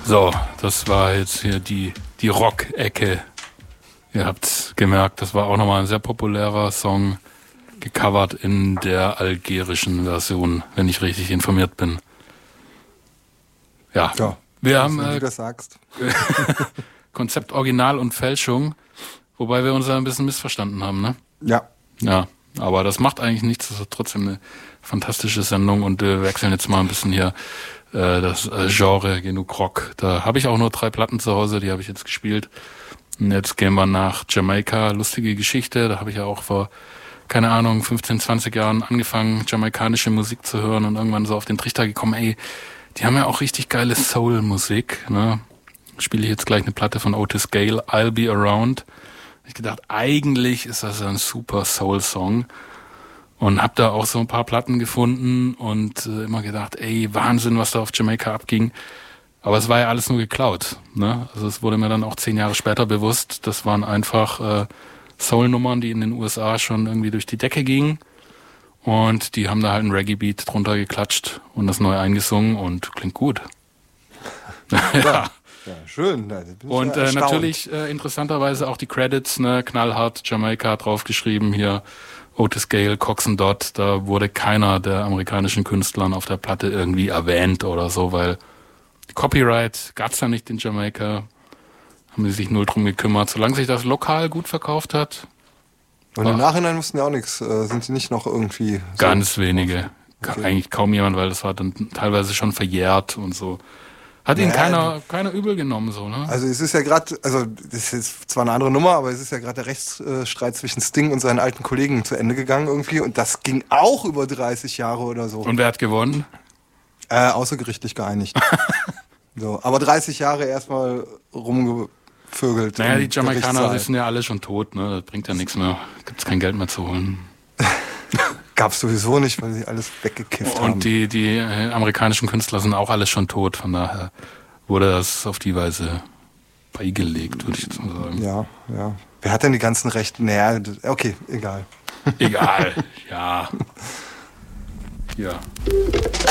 So, das war jetzt hier die Rock-Ecke. Ihr habt gemerkt, das war auch nochmal ein sehr populärer Song, gecovert in der algerischen Version, wenn ich richtig informiert bin. Ja, wir haben wie du das sagst. Konzept Original und Fälschung, wobei wir uns da ein bisschen missverstanden haben, ne? Ja. Ja, aber das macht eigentlich nichts, das ist trotzdem eine fantastische Sendung und wir wechseln jetzt mal ein bisschen hier das Genre, genug Rock. Da habe ich auch nur 3 Platten zu Hause, die habe ich jetzt gespielt. Und jetzt gehen wir nach Jamaika, lustige Geschichte, da habe ich ja auch vor, keine Ahnung, 15, 20 Jahren angefangen, jamaikanische Musik zu hören und irgendwann so auf den Trichter gekommen, ey, die haben ja auch richtig geile Soul-Musik, ne? Spiele ich jetzt gleich eine Platte von Otis Gale, I'll Be Around. Ich gedacht, eigentlich ist das ein super Soul-Song und hab da auch so ein paar Platten gefunden und immer gedacht, ey, Wahnsinn, was da auf Jamaika abging. Aber es war ja alles nur geklaut, ne? Also es wurde mir dann auch 10 Jahre später bewusst, das waren einfach Soul-Nummern, die in den USA schon irgendwie durch die Decke gingen und die haben da halt einen Reggae-Beat drunter geklatscht und das neu eingesungen und klingt gut. Ja. Ja, schön. Und natürlich interessanterweise auch die Credits, ne, knallhart Jamaika draufgeschrieben hier, Otis Gale, Cox and Dot, da wurde keiner der amerikanischen Künstlern auf der Platte irgendwie erwähnt oder so, weil Copyright gab's ja nicht in Jamaika, haben sie sich null drum gekümmert, solange sich das lokal gut verkauft hat. Und im Nachhinein wussten ja auch nichts, sind sie nicht noch irgendwie... Ganz wenige, okay. Eigentlich kaum jemand, weil das war dann teilweise schon verjährt und so. Hat ihn keiner übel genommen, so, ne? Also es ist ja gerade, also das ist zwar eine andere Nummer, aber es ist ja gerade der Rechtsstreit zwischen Sting und seinen alten Kollegen zu Ende gegangen irgendwie und das ging auch über 30 Jahre oder so. Und wer hat gewonnen? Außergerichtlich geeinigt. So, aber 30 Jahre erstmal rumgevögelt. Naja, die Jamaikaner, die sind ja alle schon tot, ne? Das bringt ja nichts mehr. Gibt's kein Geld mehr zu holen. Gab's sowieso nicht, weil sie alles weggekifft haben. Und die amerikanischen Künstler sind auch alle schon tot, von daher wurde das auf die Weise beigelegt, würde ich jetzt mal sagen. Ja. Wer hat denn die ganzen Rechte? Naja, okay, egal. Egal, ja. Ja.